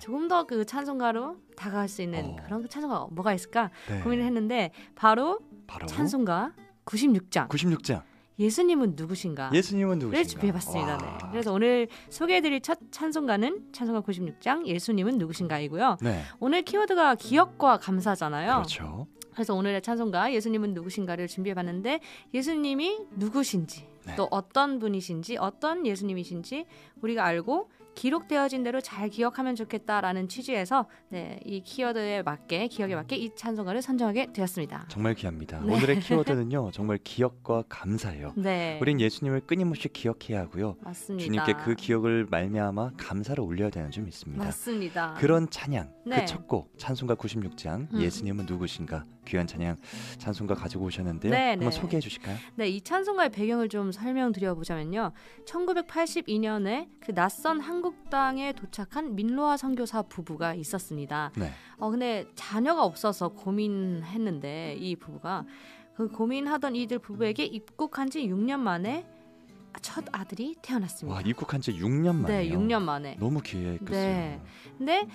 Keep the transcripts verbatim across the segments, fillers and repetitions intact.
조금 더 그 찬송가로 다가갈 수 있는 어. 그런 찬송가 뭐가 있을까 네. 고민을 했는데 바로, 바로 찬송가 구십육 장 구십육 장 예수님은 누구신가? 예수님은 누구신가? 를 준비해봤습니다. 네. 그래서 오늘 소개해드릴 첫 찬송가는 찬송가 구십육 장 예수님은 누구신가이고요. 네. 오늘 키워드가 기억과 감사잖아요. 그렇죠. 그래서 오늘의 찬송가 예수님은 누구신가를 준비해봤는데 예수님이 누구신지 네. 또 어떤 분이신지 어떤 예수님이신지 우리가 알고 기록되어진 대로 잘 기억하면 좋겠다라는 취지에서 네, 이 키워드에 맞게 기억에 맞게 이 찬송가를 선정하게 되었습니다. 정말 귀합니다. 네. 오늘의 키워드는요. 정말 기억과 감사예요. 네, 우린 예수님을 끊임없이 기억해야 하고요. 맞습니다. 주님께 그 기억을 말미암아 감사를 올려야 되는 줄 믿습니다. 맞습니다. 그런 찬양, 네. 그 첫 곡 찬송가 구십육 장 음. 예수님은 누구신가 귀한 찬양 찬송가 가지고 오셨는데요. 네, 한번 네. 소개해 주실까요? 네, 이 찬송가의 배경을 좀 설명드려보자면요. 천구백팔십이 년에 그 낯선 한국 땅에 도착한 민로아 선교사 부부가 있었습니다. 네. 어, 근데 자녀가 없어서 고민했는데 이 부부가 그 고민하던 이들 부부에게 입국한 지 육 년 만에 첫 아들이 태어났습니다. 와 입국한 지 육 년 만에요. 네, 육 년 만에. 너무 기획했어요. 네. 근데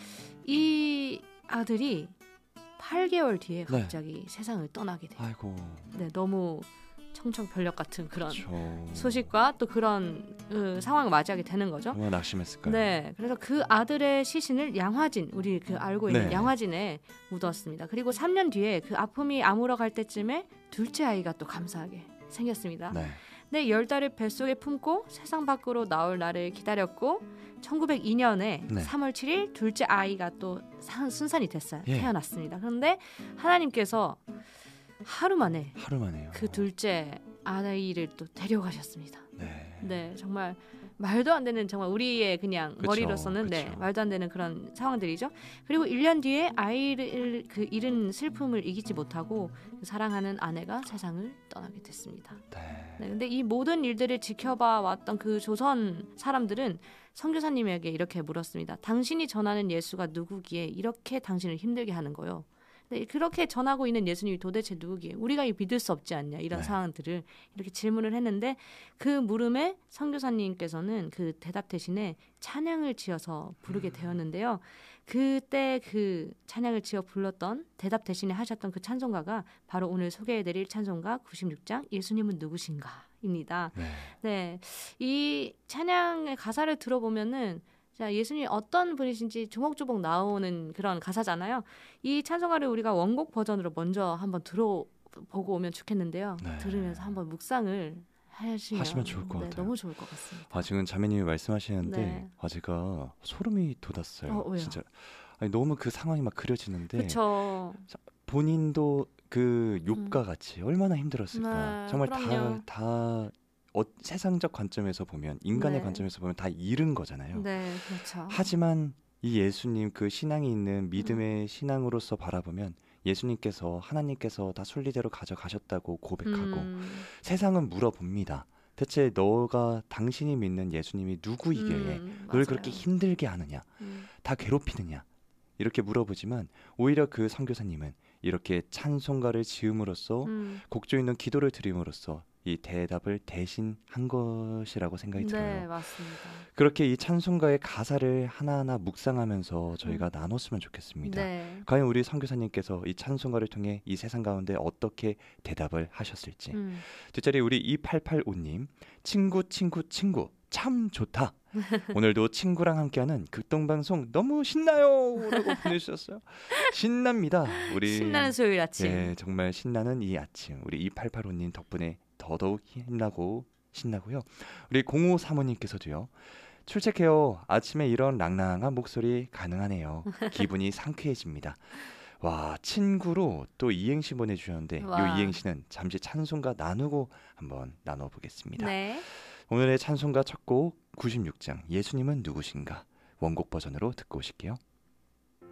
이 아들이 팔 개월 뒤에 네. 갑자기 세상을 떠나게 돼요. 아이고. 네, 너무 청천벽력 같은 그런 그렇죠. 소식과 또 그런 그 상황을 맞이하게 되는 거죠. 얼마나 낙심했을까요? 네, 그래서 그 아들의 시신을 양화진, 우리 그 알고 있는 네. 양화진에 묻었습니다. 그리고 삼 년 뒤에 그 아픔이 아물어 갈 때쯤에 둘째 아이가 또 감사하게 생겼습니다. 네. 네, 열 달을 뱃속에 품고 세상 밖으로 나올 날을 기다렸고 천구백이 년에 네. 삼월 칠일 둘째 아이가 또 사- 순산이 됐어요. 예. 태어났습니다. 그런데 하나님께서 하루 만에 하루 만에요. 그 둘째 아이를 또 데려가셨습니다. 네. 네, 정말 말도 안 되는 정말 우리의 그냥 그쵸, 머리로서는 네, 그쵸. 말도 안 되는 그런 상황들이죠. 그리고 일 년 뒤에 아이를 그 잃은 슬픔을 이기지 못하고 사랑하는 아내가 세상을 떠나게 됐습니다. 네. 네, 근데 이 모든 일들을 지켜봐 왔던 그 조선 사람들은 선교사님에게 이렇게 물었습니다. 당신이 전하는 예수가 누구기에 이렇게 당신을 힘들게 하는 거요? 네, 그렇게 전하고 있는 예수님이 도대체 누구기에 우리가 믿을 수 없지 않냐 이런 네. 상황들을 이렇게 질문을 했는데 그 물음에 선교사님께서는 그 대답 대신에 찬양을 지어서 부르게 되었는데요. 그때 그 찬양을 지어 불렀던 대답 대신에 하셨던 그 찬송가가 바로 오늘 소개해드릴 찬송가 구십육 장 예수님은 누구신가입니다. 네. 네, 이 찬양의 가사를 들어보면은 자, 예수님이 어떤 분이신지 조목조목 나오는 그런 가사잖아요. 이 찬송가를 우리가 원곡 버전으로 먼저 한번 들어보고 오면 좋겠는데요. 네. 들으면서 한번 묵상을 하시면, 하시면 좋을 것 네, 같아요. 너무 좋을 것 같습니다. 아 지금 자매님이 말씀하시는데 네. 아 제가 소름이 돋았어요. 어, 왜요? 진짜 아니, 너무 그 상황이 막 그려지는데 그렇죠. 본인도 그 욥과 같이 얼마나 힘들었을까. 네, 정말 그럼요. 다 다 어, 세상적 관점에서 보면 인간의 네. 관점에서 보면 다 잃은 거잖아요. 네, 그렇죠. 하지만 이 예수님 그 신앙이 있는 믿음의 음. 신앙으로서 바라보면 예수님께서 하나님께서 다 순리대로 가져가셨다고 고백하고 음, 세상은 물어봅니다. 대체 너가 당신이 믿는 예수님이 누구이기에 음, 널 맞아요. 그렇게 힘들게 하느냐 음, 다 괴롭히느냐 이렇게 물어보지만 오히려 그 선교사님은 이렇게 찬송가를 지음으로써 음, 곡조 있는 기도를 드림으로써 이 대답을 대신 한 것이라고 생각이 네, 들어요. 맞습니다. 그렇게 이 찬송가의 가사를 하나하나 묵상하면서 저희가 나눴으면 좋겠습니다. 네. 과연 우리 선교사님께서 이 찬송가를 통해 이 세상 가운데 어떻게 대답을 하셨을지. 음. 뒷자리 우리 이팔팔오 님 친구 친구 친구 참 좋다. 오늘도 친구랑 함께하는 극동방송 너무 신나요 라고 보내주셨어요. 신납니다. 우리 신나는 수요일 아침. 예, 정말 신나는 이 아침 우리 이팔팔오 님 덕분에 더더욱 힘나고 신나고요. 우리 공오삼오 님께서도요. 출첵해요. 아침에 이런 랑랑한 목소리 가능하네요. 기분이 상쾌해집니다. 와 친구로 또 이행시 보내주셨는데 와. 이 이행시는 잠시 찬송가 나누고 한번 나눠보겠습니다. 네. 오늘의 찬송가 첫 곡 구십육 장 예수님은 누구신가 원곡 버전으로 듣고 오실게요.